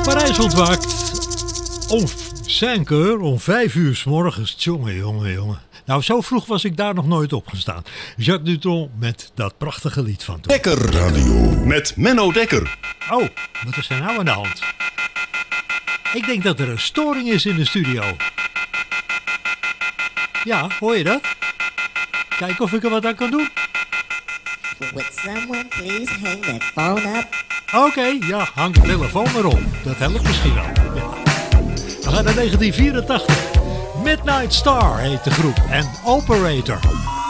Parijs ontwaakt om 5 uur, om 5 uur 's morgens. Jongen. Nou, zo vroeg was ik daar nog nooit opgestaan. Jacques Dutronc met dat prachtige lied van toen. Dekker Radio met Menno Dekker. Oh, wat is er nou aan de hand? Ik denk dat er een storing is in de studio. Ja, hoor je dat? Kijk of ik er wat aan kan doen. Would someone please hang that phone up? Oké, ja, hang de telefoon maar op. Dat helpt misschien wel. Ja. We gaan naar 1984. Midnight Star heet de groep en Operator.